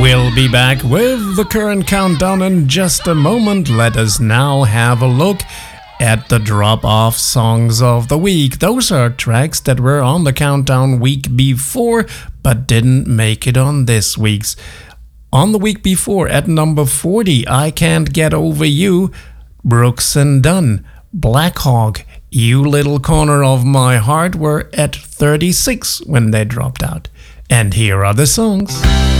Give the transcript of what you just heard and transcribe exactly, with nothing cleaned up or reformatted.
We'll be back with the current countdown in just a moment. Let us now have a look at the drop-off songs of the week. Those are tracks that were on the countdown week before but didn't make it on this week's. On the week before, at number forty, I Can't Get Over You, Brooks and Dunn. Black Hawk, You Little Corner of My Heart were at thirty-six when they dropped out. And here are the songs.